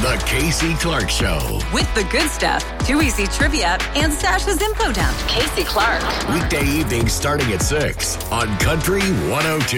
The Casey Clark Show. With the good stuff, Too Easy Trivia, and Sasha's Info Dump. Casey Clark. Weekday evenings starting at 6 on Country 102.